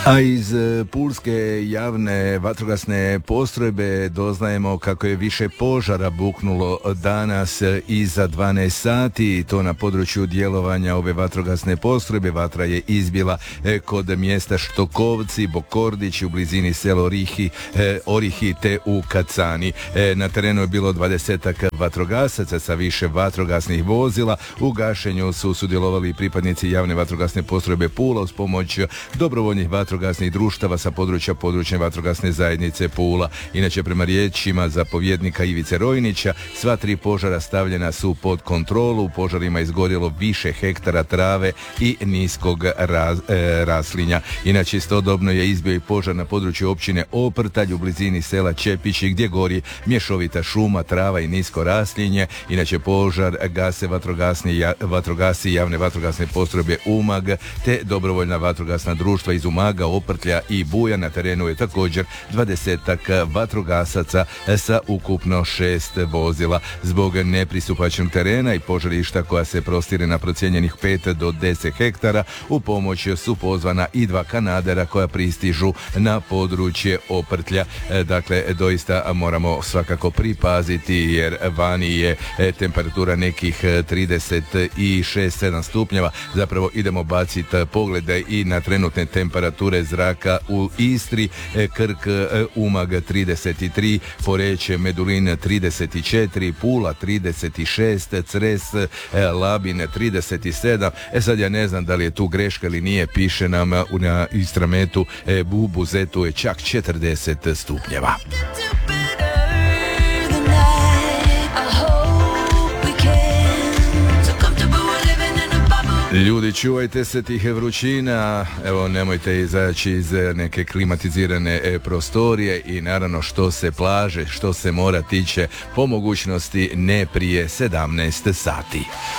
A iz Pulske javne vatrogasne postrojbe doznajemo kako je više požara buknulo danas iza 12 sati i to na području djelovanja ove vatrogasne postrojbe. Vatra je izbila kod mjesta Štokovci, Bokordić, u blizini selo Orihi te u Kacani. Na terenu je bilo 20 vatrogasaca sa više vatrogasnih vozila. U gašenju su sudjelovali pripadnici javne vatrogasne postrojbe Pula uz pomoć dobrovoljnih vatrogasnih društava sa područja područne vatrogasne zajednice Pula. Inače, prema riječima zapovjednika Ivice Rojnića, sva 3 požara stavljena su pod kontrolu. U požarima izgorjelo više hektara trave i niskog raslinja. Inače, istodobno je izbio i požar na području općine Oprtalj u blizini sela Čepići gdje gori mješovita šuma, trava i nisko raslinje. Inače, požar gase vatrogasci javne vatrogasne postrojbe Umag te dobrovoljna vatrogasna društva iz Umaga, Oprtlja i Buja. Na terenu je također 20 vatrogasaca sa ukupno 6 vozila. Zbog nepristupačnog terena i požarišta koja se prostire na procijenjenih 5 do 10 hektara, u pomoć su pozvana i 2 kanadera koja pristižu na područje Oprtlja. Dakle, doista moramo svakako pripaziti jer vani je temperatura nekih 36-7 stupnjeva. Zapravo idemo baciti poglede i na trenutne temperature zraka u Istri. Krk, Umag 33, Porečje, Medulin 34, Pula 36, Cres, Labin 37. Sad ja ne znam da li je tu greška ili nije, piše nam na Istrametu u Buzetu je čak 40 stupnjeva. Ljudi, čuvajte se tih vrućina, evo nemojte izaći iz neke klimatizirane prostorije i naravno što se plaže, što se mora tiče, po mogućnosti ne prije 17 sati.